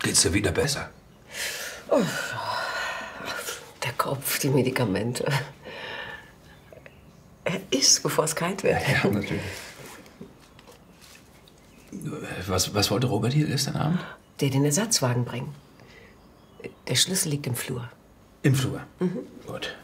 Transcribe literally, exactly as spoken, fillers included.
Geht's dir wieder besser? Oh, der Kopf, die Medikamente. Er isst, bevor es kalt wird. Ja, natürlich. Was, was wollte Robert hier gestern Abend? Der den Ersatzwagen bringen. Der Schlüssel liegt im Flur. Im Flur? Mhm. Gut.